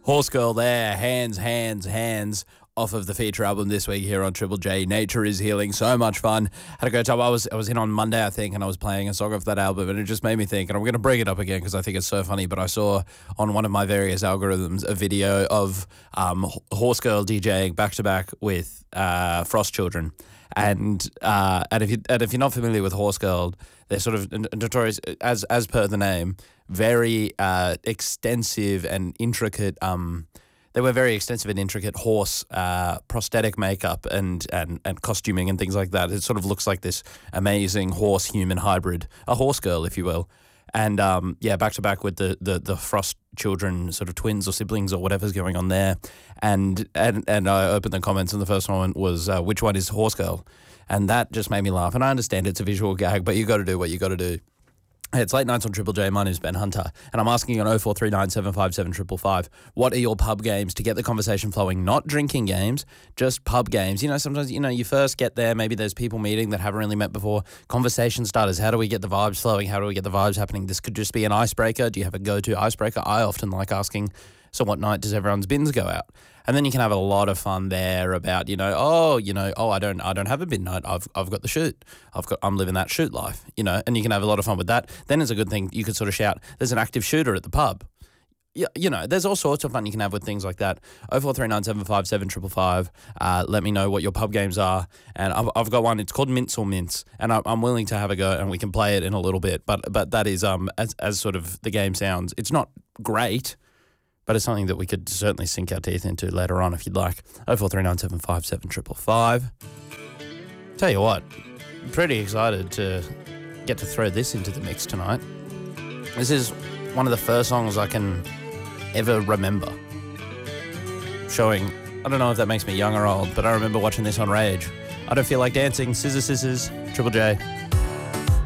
Horse Girl there, hands off of the feature album this week here on Triple J. Nature is Healing, so much fun. Had a great time. I was in on Monday, I think, and I was playing a song off that album, and it just made me think, and I'm going to bring it up again because I think it's so funny, but I saw on one of my various algorithms a video of Horse Girl DJing back-to-back with Frost Children. And if you're not familiar with Horse Girl, they're sort of notorious, as per the name, very extensive and intricate. They were very extensive and intricate horse prosthetic makeup and costuming and things like that. It sort of looks like this amazing horse-human hybrid, a Horse Girl, if you will. And back to back with the Frost Children, sort of twins or siblings or whatever's going on there. And I opened the comments, and the first one was, which one is Horse Girl? And that just made me laugh. And I understand it's a visual gag, but you got to do what you got to do. Hey, it's Late Nights on Triple J. My name's Ben Hunter, and I'm asking you on 0439 757 555, what are your pub games to get the conversation flowing? Not drinking games, just pub games. You know, sometimes, you first get there, maybe there's people meeting that haven't really met before. Conversation starters, how do we get the vibes flowing? How do we get the vibes happening? This could just be an icebreaker. Do you have a go-to icebreaker? I often like asking, so what night does everyone's bins go out? And then you can have a lot of fun there about, I don't have a bin night. I've got the shoot. I'm living that shoot life, and you can have a lot of fun with that. Then it's a good thing you could sort of shout, there's an active shooter at the pub. There's all sorts of fun you can have with things like that. 0439 757 555. Let me know what your pub games are. And I've got one. It's called Mince or Mince, and I'm willing to have a go, and we can play it in a little bit. But that is as sort of the game sounds. It's not great, but it's something that we could certainly sink our teeth into later on if you'd like. 0439 757 555. Tell you what, I'm pretty excited to get to throw this into the mix tonight. This is one of the first songs I can ever remember showing. I don't know if that makes me young or old, but I remember watching this on Rage. I Don't Feel Like Dancing, Scissors, Triple J.